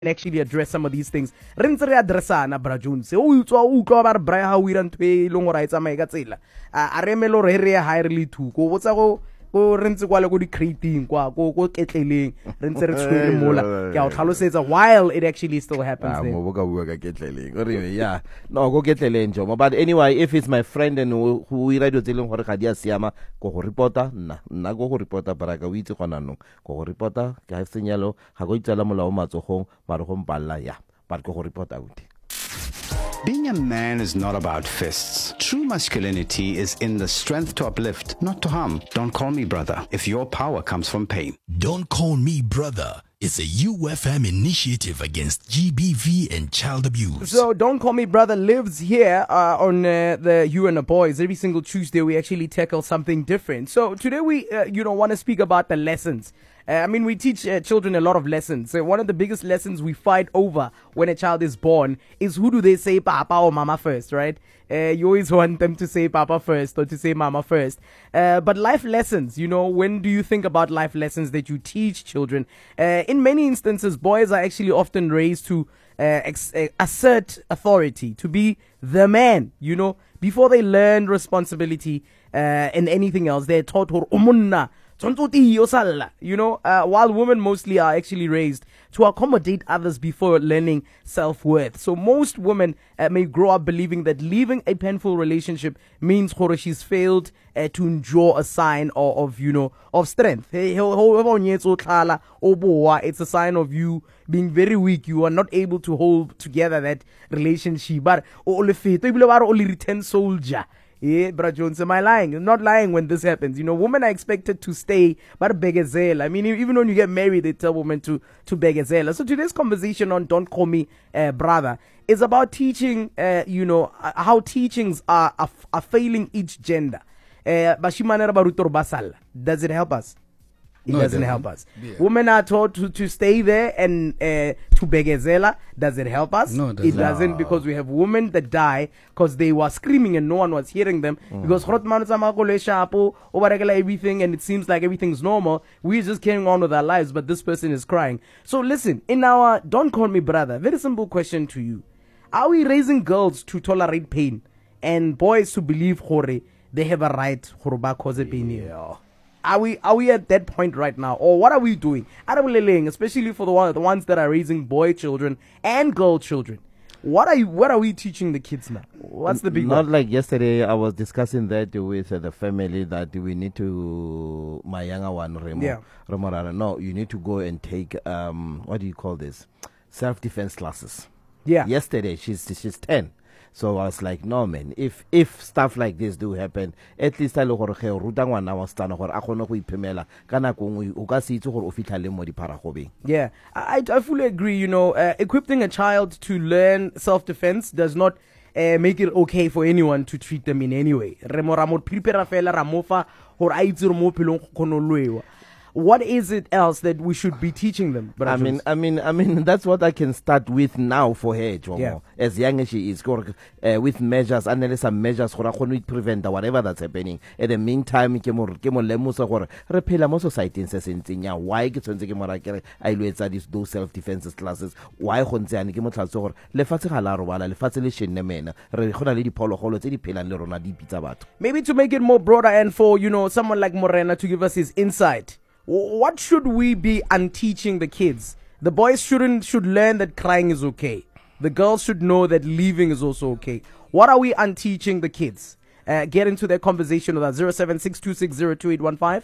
actually address some of these things. Re ntse re addressana bra Jones. O utlwa ba re bra ha o ira ntwe e leng gore a tsamaye ka tsela. A re melo re re ha re le thuko. Botsa go re ntse kwa le go di creating kwa go ketleleng re ntse re tshwere mola ke a o tlhalosetsa while it actually still happens there. Mo boka bua ka ketleleng re yeah no go ketleleng jo but anyway if it's my friend and who ira dio tseleng gore ga dia siama go reporta nna go reporta baraka o itse gona no go reporta ka senyalo ga go itsela molao matsogong mare go mpalla ya but go reporta out. Being a man is not about fists. True masculinity is in the strength to uplift, not to harm. Don't call me brother if your power comes from pain. Don't Call Me Brother is a UFM initiative against GBV and child abuse. So Don't Call Me Brother lives here on the You and the Boys. Every single Tuesday we actually tackle something different. So today we want to speak about the lessons. We teach children a lot of lessons. One of the biggest lessons we fight over when a child is born is who do they say papa or mama first, right? You always want them to say papa first or to say mama first. But life lessons, when do you think about life lessons that you teach children? In many instances, boys are actually often raised to assert authority, to be the man, before they learn responsibility and anything else. They're taught umunna. While women mostly are actually raised to accommodate others before learning self-worth. So most women may grow up believing that leaving a painful relationship means she's failed to endure a sign of strength. It's a sign of you being very weak. You are not able to hold together that relationship. But only return soldier. Yeah, Brad Jones, am I lying? I'm not lying when this happens. Women are expected to stay, but begazela. Even when you get married, they tell women to begazela. So today's conversation on Don't Call Me Brother is about teaching, how teachings are failing each gender. Does it help us? It doesn't help us. Yeah. Women are taught to stay there and to begazela. Does it help us? No, it doesn't, because we have women that die because they were screaming and no one was hearing them. Because everything, and it seems like everything's normal. We're just carrying on with our lives, but this person is crying. So listen, in our Don't Call Me Brother, very simple question to you. Are we raising girls to tolerate pain and boys to believe they have a right to cause pain? Yeah. Are we at that point right now? Or what are we doing? Especially for the ones that are raising boy children and girl children. What are we teaching the kids now? What's the big Not one? like yesterday, I was discussing that with the family that we need to, my younger one, Remo. Yeah. No, you need to go and take, what do you call this? Self-defense classes. Yeah. Yesterday, she's 10. So I was like, no man, if stuff like this do happen, at least I look Yeah, I fully agree. Equipping a child to learn self-defense does not make it okay for anyone to treat them in any way. What is it else that we should be teaching them? I mean, that's what I can start with now for her, Jomo. As young as she is, with measures, and some measures for to prevent whatever that's happening. At the meantime, society why those self-defense classes? Why maybe to make it more broader and for someone like Morena to give us his insight. What should we be unteaching the kids? The boys should learn that crying is okay. The girls should know that leaving is also okay. What are we unteaching the kids? Get into that conversation with us, 0762602815.